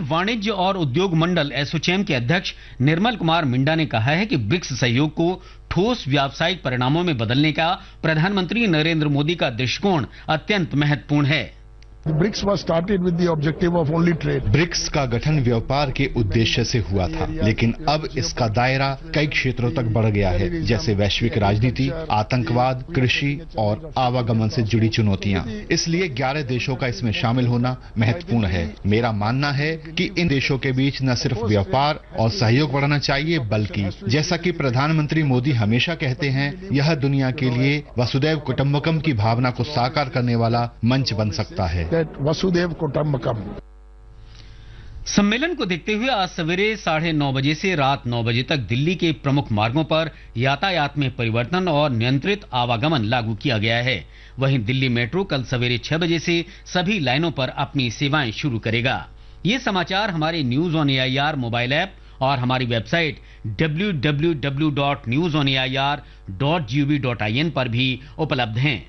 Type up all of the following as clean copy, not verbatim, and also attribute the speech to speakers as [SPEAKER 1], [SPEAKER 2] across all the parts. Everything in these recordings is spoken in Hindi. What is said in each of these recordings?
[SPEAKER 1] वाणिज्य और उद्योग मंडल एसोचैम के अध्यक्ष निर्मल कुमार मिंडा ने कहा है कि ब्रिक्स सहयोग को ठोस व्यावसायिक परिणामों में बदलने का प्रधानमंत्री नरेंद्र मोदी का दृष्टिकोण अत्यंत महत्वपूर्ण है।
[SPEAKER 2] BRICS was started with the objective of only trade.
[SPEAKER 3] BRICS का गठन व्यापार के उद्देश्य से हुआ था, लेकिन अब इसका दायरा कई क्षेत्रों तक बढ़ गया है, जैसे वैश्विक राजनीति, आतंकवाद, कृषि और आवागमन से जुड़ी चुनौतियां। इसलिए 11 देशों का इसमें शामिल होना महत्वपूर्ण है। मेरा मानना है कि इन देशों के बीच न सिर्फ व्यापार और सहयोग बढ़ना चाहिए, बल्कि जैसा कि प्रधानमंत्री मोदी हमेशा कहते हैं, यह दुनिया के लिए वसुदैव कुटुंबकम की भावना को साकार करने वाला मंच बन सकता है।
[SPEAKER 2] वसुदेव कुटुंबकम।
[SPEAKER 1] सम्मेलन को देखते हुए आज सवेरे 9:30 बजे से रात 9 बजे तक दिल्ली के प्रमुख मार्गों पर यातायात में परिवर्तन और नियंत्रित आवागमन लागू किया गया है। वहीं दिल्ली मेट्रो कल सवेरे 6 बजे से सभी लाइनों पर अपनी सेवाएं शुरू करेगा। ये समाचार हमारे news on AIR mobile app और हमारी वेबसाइट www.newsonair.gov.in पर भी उपलब्ध हैं।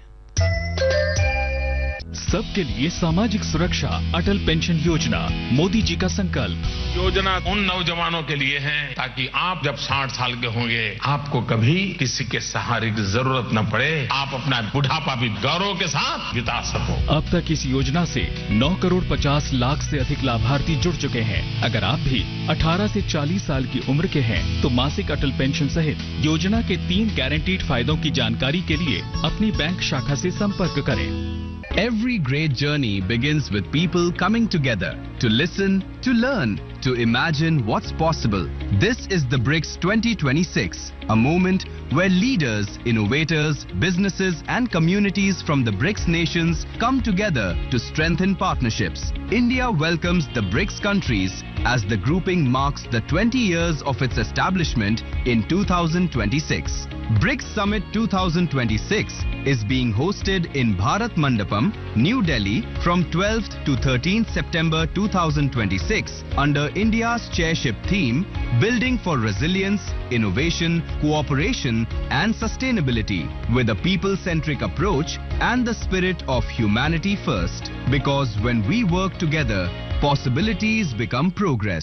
[SPEAKER 4] सबके लिए सामाजिक सुरक्षा, अटल पेंशन योजना, मोदी जी का संकल्प।
[SPEAKER 5] योजना उन नौजवानों के लिए है ताकि आप जब 60 साल के होंगे आपको कभी किसी के सहारे की जरूरत न पड़े, आप अपना बुढ़ापा भी गौरव के साथ बिता सको।
[SPEAKER 4] अब तक इस योजना से 9 करोड़ 50 लाख से अधिक लाभार्थी जुड़ चुके हैं। अगर आप भी 18 से 40 साल की उम्र के हैं तो मासिक अटल पेंशन सहित योजना के 3 गारंटीड फायदों की जानकारी के लिए अपनी बैंक शाखा से संपर्क करें।
[SPEAKER 6] Every great journey begins with people coming together to listen, to learn, to imagine what's possible. This is the BRICS 2026, a moment where leaders, innovators, businesses and communities from the BRICS nations come together to strengthen partnerships. India welcomes the BRICS countries as the grouping marks the 20 years of its establishment in 2026. BRICS Summit 2026 is being hosted in Bharat Mandapam, New Delhi from 12th to 13th September 2026 under India's chairship theme Building for Resilience, Innovation, Cooperation and Sustainability with a people-centric approach and the spirit of humanity first. Because when we work together, possibilities become progress.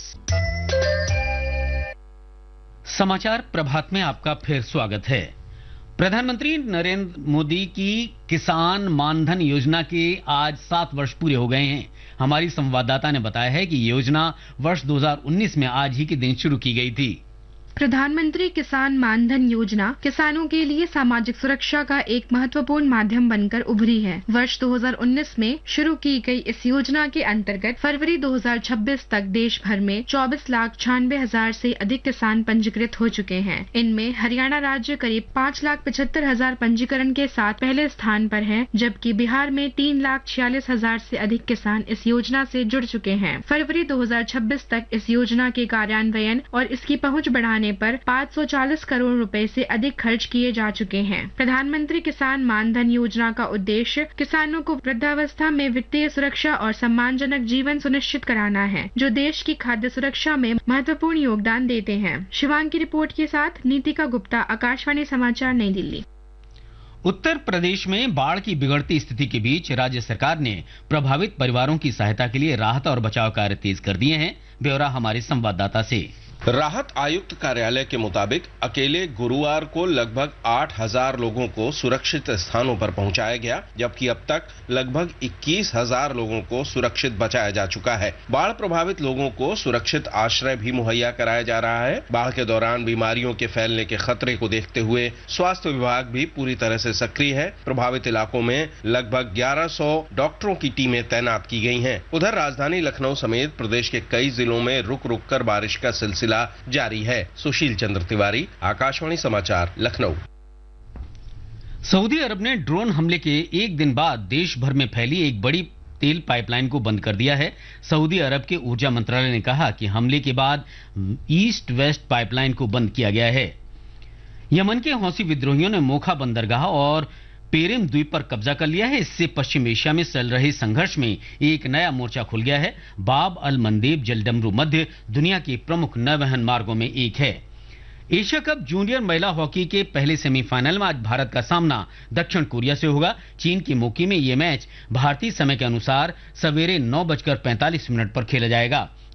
[SPEAKER 1] समाचार प्रभात में आपका फिर स्वागत है। प्रधानमंत्री नरेंद्र मोदी की किसान मानधन योजना के आज 7 वर्ष पूरे हो गए हैं। हमारी संवाददाता ने बताया है कि ये योजना वर्ष 2019 में आज ही के दिन शुरू की गई थी।
[SPEAKER 7] प्रधानमंत्री किसान मानधन योजना किसानों के लिए सामाजिक सुरक्षा का एक महत्वपूर्ण माध्यम बनकर उभरी है। वर्ष 2019 में शुरू की गई इस योजना के अंतर्गत फरवरी 2026 तक देश भर में 24,96,000 से अधिक किसान पंजीकृत हो चुके हैं। इनमें हरियाणा राज्य करीब 5,75,000 पंजीकरण के साथ पहले स्थान पर है, जबकि बिहार में 3,46,000 से अधिक किसान इस योजना से जुड़ चुके हैं। फरवरी 2026 तक इस योजना के कार्यान्वयन और इसकी पहुंच बढ़ाने पर 540 करोड़ रुपए से अधिक खर्च किए जा चुके हैं। प्रधानमंत्री किसान मानधन योजना का उद्देश्य किसानों को वृद्धावस्था में वित्तीय सुरक्षा और सम्मानजनक जीवन सुनिश्चित कराना है, जो देश की खाद्य सुरक्षा में महत्वपूर्ण योगदान देते हैं। शिवांग की रिपोर्ट के साथ नीतिका गुप्ता, आकाशवाणी समाचार, नई दिल्ली।
[SPEAKER 1] उत्तर प्रदेश में बाढ़ की बिगड़ती स्थिति के बीच राज्य सरकार ने प्रभावित परिवारों की सहायता के लिए राहत और बचाव कार्य तेज कर दिए हैं। ब्यौरा हमारे संवाददाता से।
[SPEAKER 8] राहत आयुक्त कार्यालय के मुताबिक अकेले गुरुवार को लगभग 8,000 लोगों को सुरक्षित स्थानों पर पहुंचाया गया, जबकि अब तक लगभग 21,000 लोगों को सुरक्षित बचाया जा चुका है। बाढ़ प्रभावित लोगों को सुरक्षित आश्रय भी मुहैया कराया जा रहा है। बाढ़ के दौरान बीमारियों के फैलने के खतरे को देखते हुए स्वास्थ्य विभाग भी पूरी तरह से सक्रिय है। प्रभावित इलाकों में लगभग 1100 डॉक्टरों की टीमें तैनात की गई हैं। उधर राजधानी लखनऊ समेत प्रदेश के कई जिलों में रुक रुक कर बारिश का सिलसिला जारी है। सुशील चंद्र तिवारी, आकाशवाणी समाचार, लखनऊ।
[SPEAKER 1] सऊदी अरब ने ड्रोन हमले के एक दिन बाद देश भर में फैली एक बड़ी तेल पाइपलाइन को बंद कर दिया है। सऊदी अरब के ऊर्जा मंत्रालय ने कहा कि हमले के बाद ईस्ट वेस्ट पाइपलाइन को बंद किया गया है। यमन के हौसी विद्रोहियों ने मोखा बंदरगाह और पेरेम द्वीप पर कब्जा कर लिया है। इससे पश्चिम एशिया में चल रहे संघर्ष में एक नया मोर्चा खुल गया है। बाब अल मंदेब जलडमरू मध्य दुनिया के प्रमुख नौवहन मार्गों में एक है। एशिया कप जूनियर महिला हॉकी के पहले सेमीफाइनल में आज भारत का सामना दक्षिण कोरिया से होगा। चीन के मोकी में यह मैच भारतीय समय के अनुसार सवेरे 9:45 पर खेला जाएगा।